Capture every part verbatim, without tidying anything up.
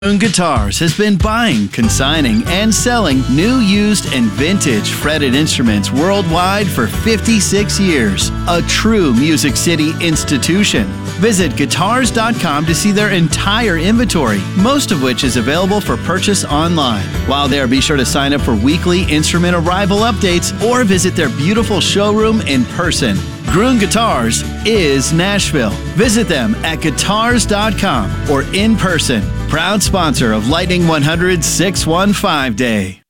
Groon Guitars has been buying, consigning, and selling new, used, and vintage fretted instruments worldwide for fifty-six years. A true Music City institution. Visit guitars dot com to see their entire inventory, most of which is available for purchase online. While there, be sure to sign up for weekly instrument arrival updates or visit their beautiful showroom in person. Groon Guitars is Nashville. Visit them at guitars dot com or in person. Proud sponsor of Lightning one hundred six one five Day.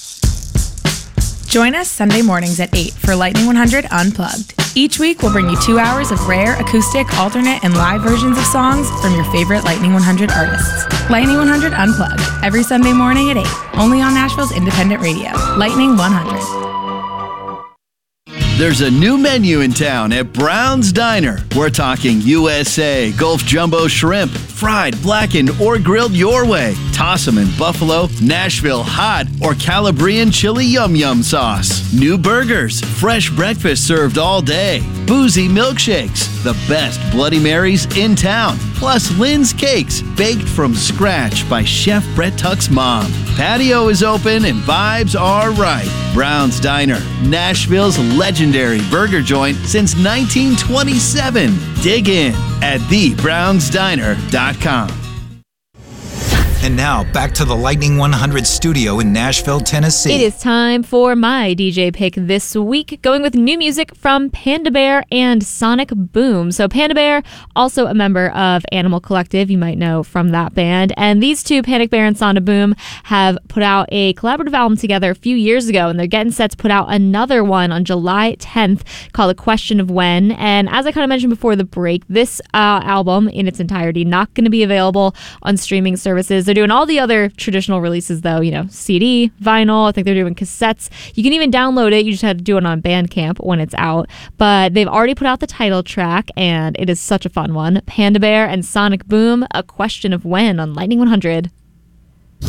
Join us Sunday mornings at eight for Lightning one hundred Unplugged. Each week, we'll bring you two hours of rare, acoustic, alternate, and live versions of songs from your favorite Lightning one hundred artists. Lightning one hundred Unplugged, every Sunday morning at eight, only on Nashville's independent radio, Lightning one hundred. There's a new menu in town at Brown's Diner. We're talking U S A, Gulf Jumbo Shrimp, fried, blackened, or grilled your way. Toss 'em in buffalo, Nashville hot, or Calabrian chili yum yum sauce. New burgers, fresh breakfast served all day. Boozy milkshakes, the best Bloody Marys in town. Plus Lynn's Cakes, baked from scratch by Chef Brett Tuck's mom. Patio is open and vibes are right. Brown's Diner, Nashville's legendary burger joint since nineteen twenty-seven. Dig in at the browns diner dot com. And now, back to the Lightning one hundred studio in Nashville, Tennessee. It is time for my D J pick this week, going with new music from Panda Bear and Sonic Boom. So Panda Bear, also a member of Animal Collective, you might know from that band. And these two, Panic Bear and Sonic Boom, have put out a collaborative album together a few years ago, and they're getting set to put out another one on July tenth called A Question of When. And as I kind of mentioned before the break, this uh, album in its entirety not going to be available on streaming services. They're doing all the other traditional releases, though, you know, C D, vinyl. I think they're doing cassettes. You can even download it. You just have to do it on Bandcamp when it's out. But they've already put out the title track, and it is such a fun one. Panda Bear and Sonic Boom, A Question of When on Lightning one hundred.